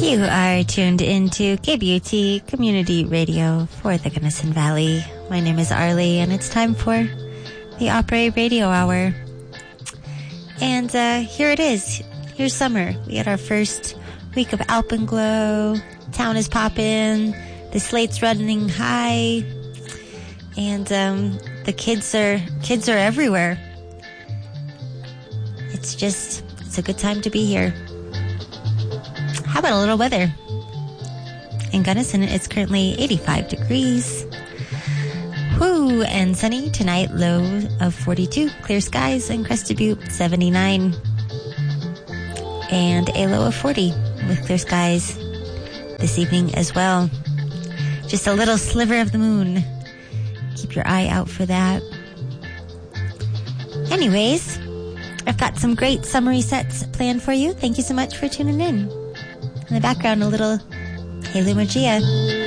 You are tuned into KBUT Community Radio for the Gunnison Valley. My name is Arlie, and it's time for the Opry Radio Hour. And here it is. Here's summer. We had our first week of Alpenglow. Town is popping. The slate's running high. And the kids are everywhere. It's a good time to be here. How about a little weather? In Gunnison, it's currently 85 degrees. Woo! And sunny tonight, low of 42. Clear skies in Crested Butte, 79. And a low of 40 with clear skies this evening as well. Just a little sliver of the moon. Keep your eye out for that. Anyways, I've got some great summery sets planned for you. Thank you so much for tuning in. In the background, a little Haley Magia.